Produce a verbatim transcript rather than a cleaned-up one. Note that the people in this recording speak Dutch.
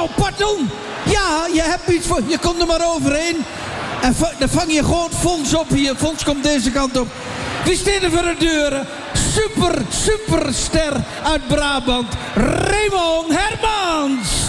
pardon. Ja, je hebt iets voor... Je komt er maar overheen. En va- dan vang je gewoon Fons op hier. Fons komt deze kant op. Wie staat er voor de deuren? Super, superster uit Brabant. Raymond Hermans.